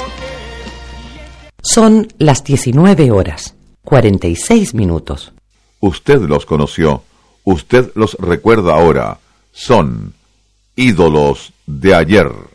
Son las 19:46. Usted los conoció, usted los recuerda ahora. Son ídolos de ayer.